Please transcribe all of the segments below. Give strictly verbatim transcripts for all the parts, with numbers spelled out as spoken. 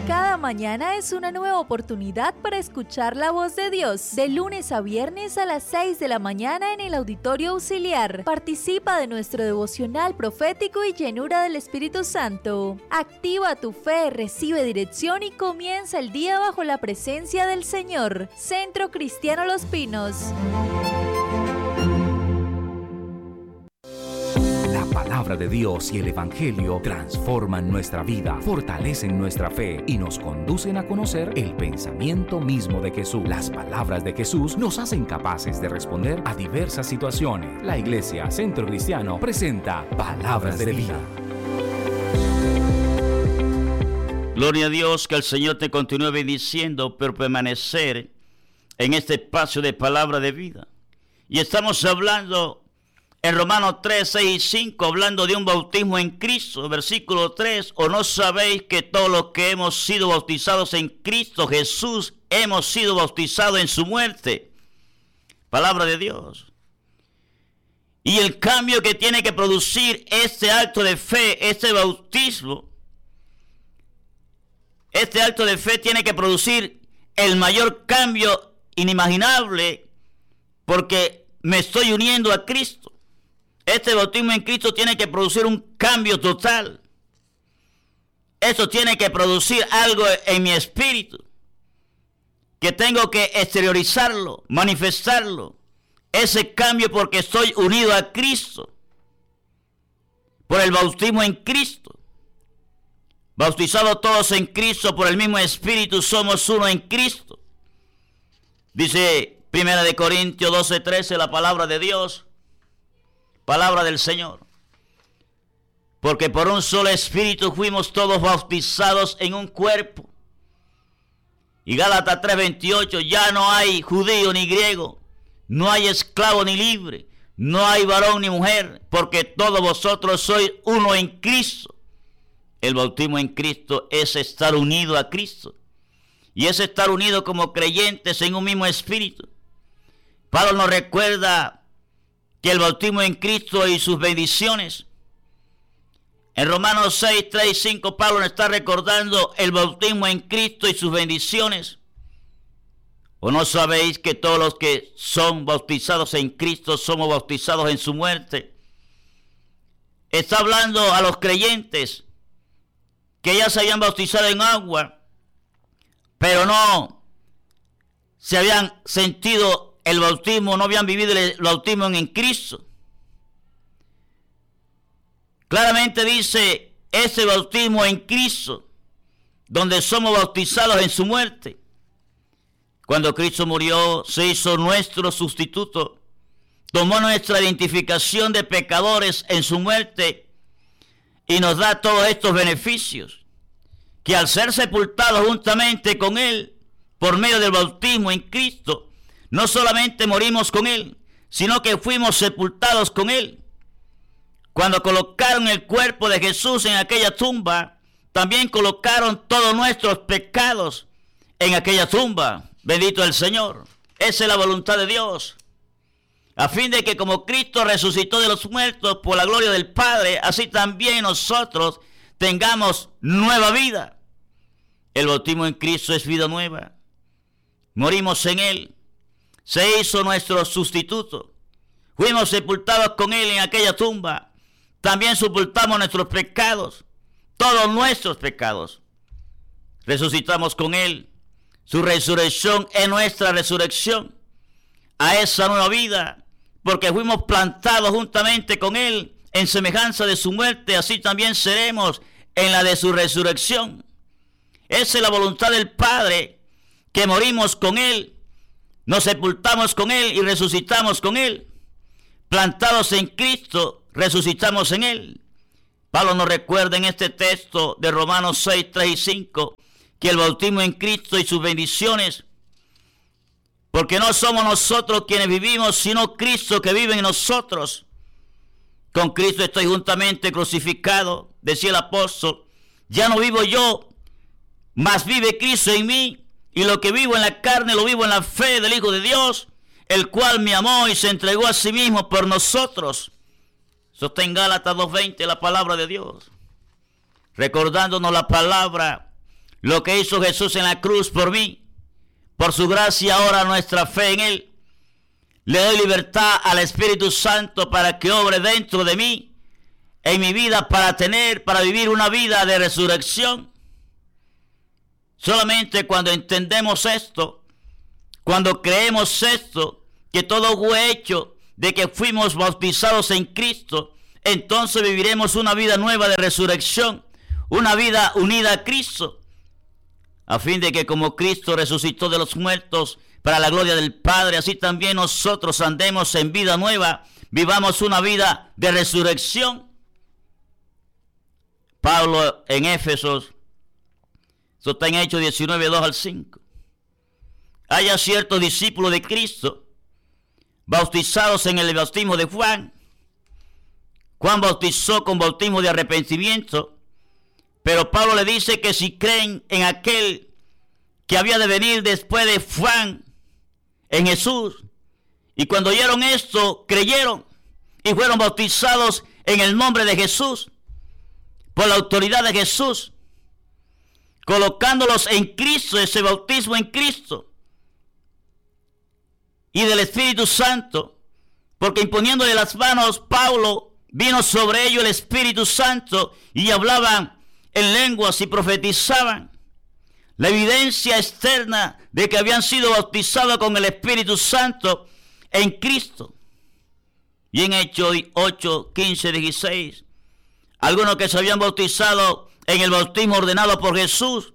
Cada mañana es una nueva oportunidad para escuchar la voz de Dios. De lunes a viernes a las seis de la mañana en el Auditorio Auxiliar. Participa de nuestro devocional profético y llenura del Espíritu Santo. Activa tu fe, recibe dirección y comienza el día bajo la presencia del Señor. Centro Cristiano Los Pinos. La palabra de Dios y el Evangelio transforman nuestra vida, fortalecen nuestra fe y nos conducen a conocer el pensamiento mismo de Jesús. Las palabras de Jesús nos hacen capaces de responder a diversas situaciones. La Iglesia Centro Cristiano presenta Palabras de Vida. Gloria a Dios, que el Señor te continúe bendiciendo por permanecer en este espacio de Palabra de Vida. Y estamos hablando en Romanos tres, seis y cinco, hablando de un bautismo en Cristo, versículo tres, ¿o no sabéis que todos los que hemos sido bautizados en Cristo Jesús, hemos sido bautizados en su muerte? Palabra de Dios. Y el cambio que tiene que producir este acto de fe, este bautismo, este acto de fe tiene que producir el mayor cambio inimaginable, porque me estoy uniendo a Cristo. Este bautismo en Cristo tiene que producir un cambio total. Esto tiene que producir algo en mi espíritu, que tengo que exteriorizarlo, manifestarlo. Ese cambio porque estoy unido a Cristo, por el bautismo en Cristo. Bautizados todos en Cristo por el mismo Espíritu, somos uno en Cristo. Dice Primera de Corintios doce, trece, la palabra de Dios. Palabra del Señor. Porque por un solo Espíritu fuimos todos bautizados en un cuerpo. Y Gálatas tres, veintiocho, ya no hay judío ni griego, no hay esclavo ni libre, no hay varón ni mujer, porque todos vosotros sois uno en Cristo. El bautismo en Cristo es estar unido a Cristo. Y es estar unido como creyentes en un mismo Espíritu. Pablo nos recuerda que el bautismo en Cristo y sus bendiciones. En Romanos seis, tres y cinco, Pablo nos está recordando el bautismo en Cristo y sus bendiciones. ¿O no sabéis que todos los que son bautizados en Cristo somos bautizados en su muerte? Está hablando a los creyentes que ya se habían bautizado en agua, pero no se habían sentido el bautismo, no habían vivido el bautismo en Cristo. Claramente dice, ese bautismo en Cristo, donde somos bautizados en su muerte. Cuando Cristo murió, se hizo nuestro sustituto, tomó nuestra identificación de pecadores en su muerte y nos da todos estos beneficios, que al ser sepultados juntamente con Él, por medio del bautismo en Cristo, no solamente morimos con Él, sino que fuimos sepultados con Él. Cuando colocaron el cuerpo de Jesús en aquella tumba, también colocaron todos nuestros pecados en aquella tumba. Bendito el Señor. Esa es la voluntad de Dios. A fin de que como Cristo resucitó de los muertos por la gloria del Padre, así también nosotros tengamos nueva vida. El bautismo en Cristo es vida nueva. Morimos en Él. Se hizo nuestro sustituto. Fuimos sepultados con Él en aquella tumba. También sepultamos nuestros pecados, todos nuestros pecados. Resucitamos con Él. Su resurrección es nuestra resurrección a esa nueva vida, porque fuimos plantados juntamente con Él en semejanza de su muerte, así también seremos en la de su resurrección. Esa es la voluntad del Padre, que morimos con Él, nos sepultamos con Él y resucitamos con Él. Plantados en Cristo, resucitamos en Él. Pablo nos recuerda en este texto de Romanos seis, tres y cinco, que el bautismo en Cristo y sus bendiciones, porque no somos nosotros quienes vivimos, sino Cristo que vive en nosotros. Con Cristo estoy juntamente crucificado, decía el apóstol. Ya no vivo yo, mas vive Cristo en mí. Y lo que vivo en la carne lo vivo en la fe del Hijo de Dios, el cual me amó y se entregó a sí mismo por nosotros. Eso está en Gálatas dos veinte, la palabra de Dios. Recordándonos la palabra, lo que hizo Jesús en la cruz por mí, por su gracia ahora nuestra fe en Él. Le doy libertad al Espíritu Santo para que obre dentro de mí, en mi vida, para tener, para vivir una vida de resurrección. Solamente cuando entendemos esto, cuando creemos esto, que todo fue hecho de que fuimos bautizados en Cristo, entonces viviremos una vida nueva de resurrección, una vida unida a Cristo, a fin de que como Cristo resucitó de los muertos para la gloria del Padre, así también nosotros andemos en vida nueva, vivamos una vida de resurrección. Pablo en Éfesos, esto está en Hechos diecinueve, dos al cinco. Haya ciertos discípulos de Cristo bautizados en el bautismo de Juan. Juan bautizó con bautismo de arrepentimiento, pero Pablo le dice que si creen en aquel que había de venir después de Juan, en Jesús, y cuando oyeron esto, creyeron y fueron bautizados en el nombre de Jesús, por la autoridad de Jesús, colocándolos en Cristo, ese bautismo en Cristo, y del Espíritu Santo, porque imponiéndole las manos, Pablo vino sobre ellos el Espíritu Santo y hablaban en lenguas y profetizaban. La evidencia externa de que habían sido bautizados con el Espíritu Santo en Cristo. Y en Hechos ocho, quince, dieciséis, algunos que se habían bautizado en el bautismo ordenado por Jesús,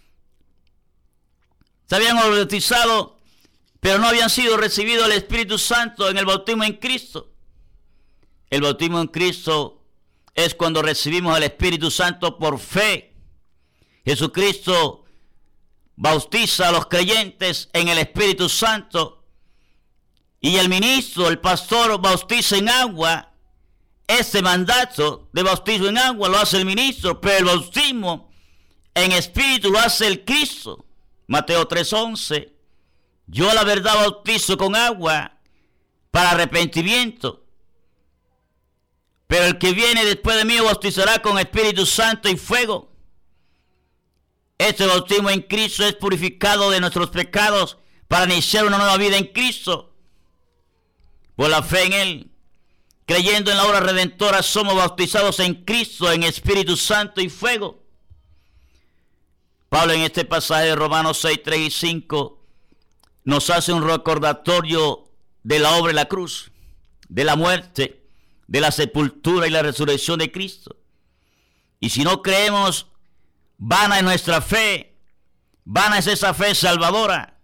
se habían bautizado, pero no habían sido recibidos el Espíritu Santo en el bautismo en Cristo. El bautismo en Cristo es cuando recibimos el Espíritu Santo por fe. Jesucristo bautiza a los creyentes en el Espíritu Santo y el ministro, el pastor, bautiza en agua. Este mandato de bautismo en agua lo hace el ministro, pero el bautismo en espíritu lo hace el Cristo. Mateo tres once. Yo la verdad bautizo con agua para arrepentimiento, pero el que viene después de mí bautizará con Espíritu Santo y fuego. Este bautismo en Cristo es purificado de nuestros pecados para iniciar una nueva vida en Cristo. Por la fe en Él, creyendo en la obra redentora, somos bautizados en Cristo, en Espíritu Santo y fuego. Pablo en este pasaje de Romanos seis, tres y cinco nos hace un recordatorio de la obra de la cruz, de la muerte, de la sepultura y la resurrección de Cristo. Y si no creemos, vana es nuestra fe, vana es esa fe salvadora.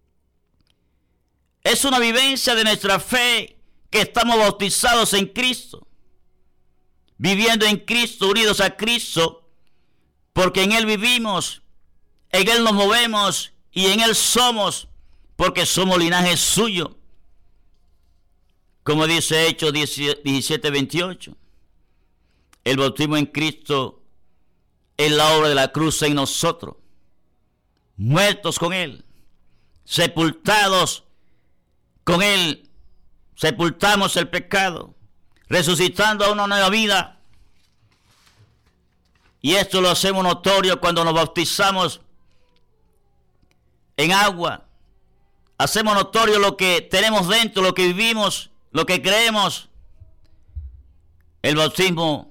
Es una vivencia de nuestra fe que estamos bautizados en Cristo, viviendo en Cristo, unidos a Cristo, porque en Él vivimos, en Él nos movemos y en Él somos, porque somos linaje suyo. Como dice Hechos diecisiete, veintiocho, el bautismo en Cristo es la obra de la cruz en nosotros, muertos con Él, sepultados con Él, sepultamos el pecado, resucitando a una nueva vida. Y esto lo hacemos notorio cuando nos bautizamos en agua. Hacemos notorio lo que tenemos dentro, lo que vivimos, lo que creemos. El bautismo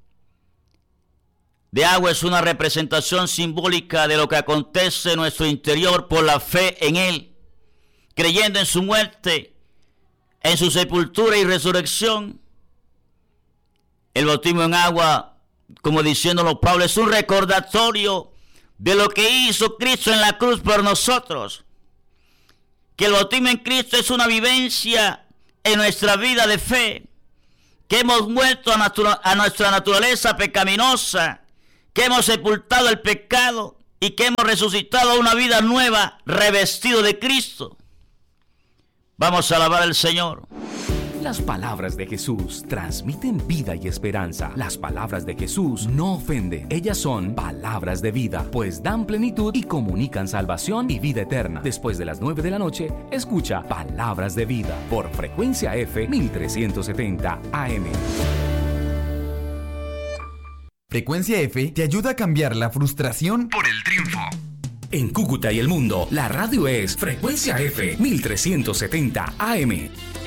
de agua es una representación simbólica de lo que acontece en nuestro interior por la fe en Él, creyendo en su muerte, en su sepultura y resurrección. El bautismo en agua, como diciéndolo Pablo, es un recordatorio de lo que hizo Cristo en la cruz por nosotros. Que el bautismo en Cristo es una vivencia en nuestra vida de fe, que hemos muerto a, natura- a nuestra naturaleza pecaminosa, que hemos sepultado el pecado y que hemos resucitado a una vida nueva, revestido de Cristo. Vamos a alabar al Señor. Las palabras de Jesús transmiten vida y esperanza. Las palabras de Jesús no ofenden. Ellas son palabras de vida, pues dan plenitud y comunican salvación y vida eterna. Después de las nueve de la noche, escucha Palabras de Vida por Frecuencia F mil trescientos setenta A M. Frecuencia F te ayuda a cambiar la frustración por el triunfo. En Cúcuta y el mundo, la radio es Frecuencia F mil trescientos setenta A M.